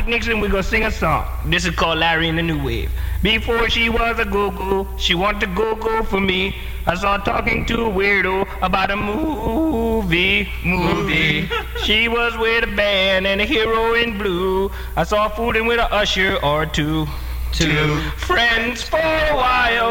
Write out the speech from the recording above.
picnics and we're gonna sing a song. This is called Larry and the New Wave. Before she was a go-go, she wanted to go-go for me. I saw her talking to a weirdo about a movie. She was with a band and a hero in blue. I saw her fooling with a usher or two. Friends for a while.